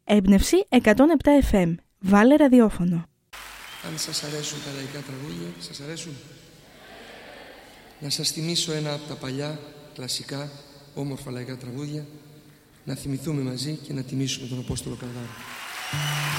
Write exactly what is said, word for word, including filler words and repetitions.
Έμπνευση εκατόν επτά εφ εμ. Βάλε ραδιόφωνο. Αν σας αρέσουν τα λαϊκά τραγούδια, σας αρέσουν? Να σας θυμίσω ένα από τα παλιά, κλασικά, όμορφα λαϊκά τραγούδια, να θυμηθούμε μαζί και να τιμήσουμε τον Απόστολο Καλδάρο.